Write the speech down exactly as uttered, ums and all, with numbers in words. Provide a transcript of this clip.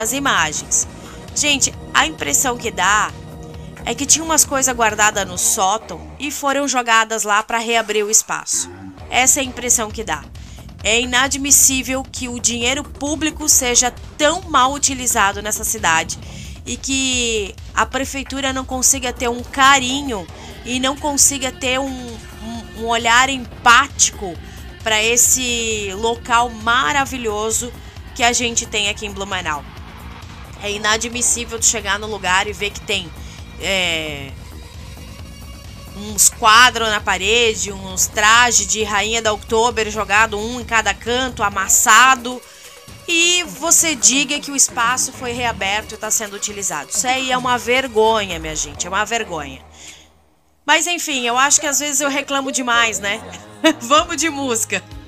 as imagens. Gente, a impressão que dá é que tinha umas coisas guardadas no sótão e foram jogadas lá para reabrir o espaço. Essa é a impressão que dá. É inadmissível que o dinheiro público seja tão mal utilizado nessa cidade e que a prefeitura não consiga ter um carinho e não consiga ter um, um, um olhar empático para esse local maravilhoso que a gente tem aqui em Blumenau. É inadmissível de chegar no lugar e ver que tem é, uns quadros na parede, uns trajes de rainha da Oktober jogado um em cada canto, amassado, e você diga que o espaço foi reaberto e está sendo utilizado. Isso aí é uma vergonha, minha gente, é uma vergonha. Mas enfim, eu acho que às vezes eu reclamo demais, né? Vamos de música.